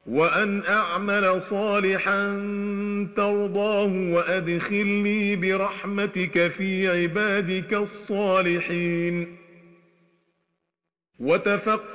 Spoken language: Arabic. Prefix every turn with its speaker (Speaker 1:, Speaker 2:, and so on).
Speaker 1: وأن أعمل صالحا ترضاه وأدخلني برحمتك في عبادك الصالحين.